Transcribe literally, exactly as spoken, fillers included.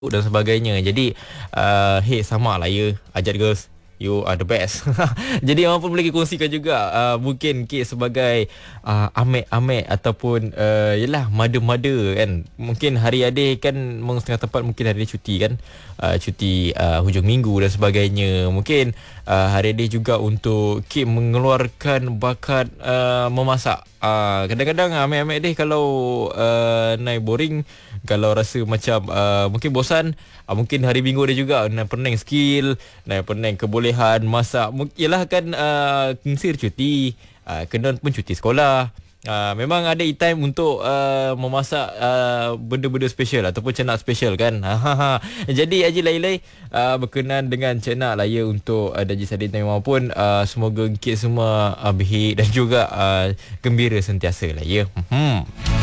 dan sebagainya. Jadi uh, hey, sama lah ya Ajat Girls, you are the best. Jadi orang pun boleh kongsikan juga uh, mungkin Kit sebagai uh, amek-amek ataupun uh, yelah mada-mada kan. Mungkin hari adik kan setengah tempat mungkin hari adik cuti kan, uh, cuti uh, hujung minggu dan sebagainya. Mungkin uh, hari adik juga untuk Kit mengeluarkan bakat uh, memasak. Uh, kadang-kadang amek-amek deh kalau uh, naik boring, kalau rasa macam uh, mungkin bosan, uh, mungkin hari minggu dia juga nak pening skill, nak pening kebolehan masak. Yalah kan uh, kingsir cuti, uh, Kenon pun cuti sekolah. Uh, memang ada e-time untuk uh, memasak uh, benda-benda special ataupun cenak special kan. Jadi Haji Lailai uh, berkenan dengan cenak lah ya untuk uh, Daji Sadin maupun uh, semoga Kit semua uh, baik dan juga uh, gembira sentiasa lah ya. Hmm.